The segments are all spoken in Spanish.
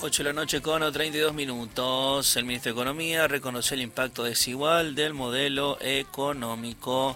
8 de la noche con 32 minutos. El ministro de Economía reconoció el impacto desigual del modelo económico.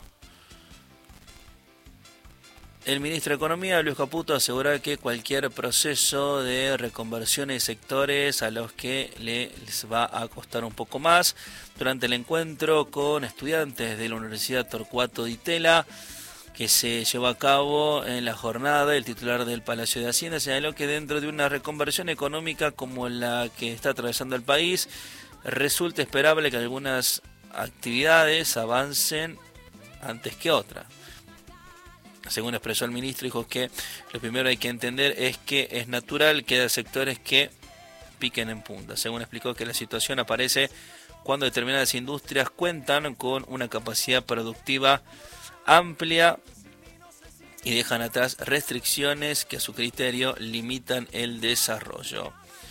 El ministro de Economía, Luis Caputo, asegura que cualquier proceso de reconversión de sectores a los que les va a costar un poco más. Durante el encuentro con estudiantes de la Universidad Torcuato Di Tella, que se llevó a cabo en la jornada, el titular del Palacio de Hacienda señaló que dentro de una reconversión económica como la que está atravesando el país, resulta esperable que algunas actividades avancen antes que otras. Según expresó el ministro, dijo que lo primero hay que entender es que es natural que haya sectores que piquen en punta. Según explicó que la situación aparece cuando determinadas industrias cuentan con una capacidad productiva amplia y dejan atrás restricciones que a su criterio limitan el desarrollo.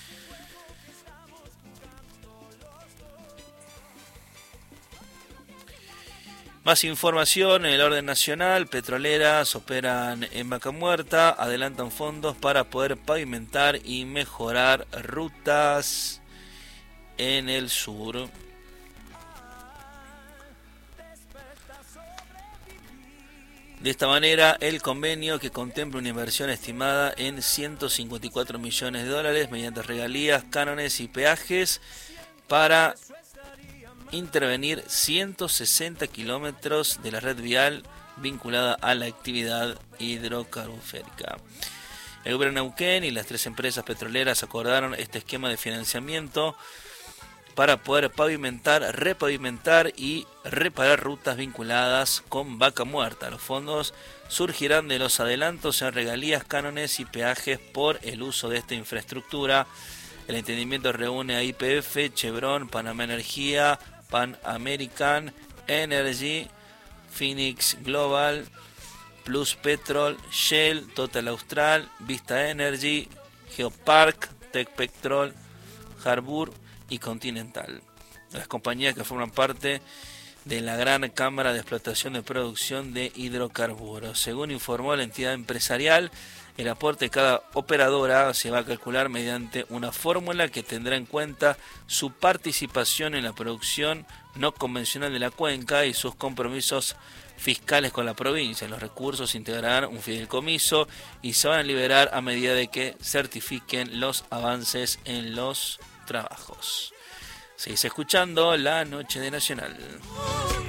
Más información en el orden nacional. Petroleras operan en Vaca Muerta, adelantan fondos para poder pavimentar y mejorar rutas en el sur. De esta manera, el convenio, que contempla una inversión estimada en 154 millones de dólares mediante regalías, cánones y peajes para intervenir 160 kilómetros de la red vial vinculada a la actividad hidrocarburífera. El gobierno de Neuquén y las 3 empresas petroleras acordaron este esquema de financiamiento para poder pavimentar, repavimentar y reparar rutas vinculadas con Vaca Muerta. Los fondos surgirán de los adelantos en regalías, cánones y peajes por el uso de esta infraestructura. El entendimiento reúne a YPF, Chevron, Panamá Energía, Pan American Energy, Phoenix Global, Plus Petrol, Shell, Total Austral, Vista Energy, Geopark, Tech Petrol, Harbour y Continental, las compañías que forman parte de la Gran Cámara de Explotación de Producción de Hidrocarburos. Según informó la entidad empresarial, el aporte de cada operadora se va a calcular mediante una fórmula que tendrá en cuenta su participación en la producción no convencional de la cuenca y sus compromisos fiscales con la provincia. Los recursos integrarán un fideicomiso y se van a liberar a medida de que certifiquen los avances en los trabajos. Seguís escuchando La Noche de Nacional.